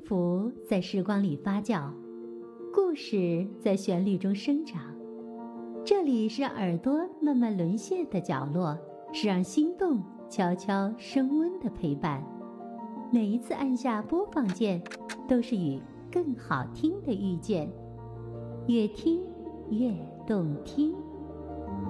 福在时光里发酵，故事在旋律中生长。这里是让耳朵慢慢沦陷的角落，是让心动悄悄升温的陪伴。每一次按下播放键，都是与更好听的遇见。越听越动听。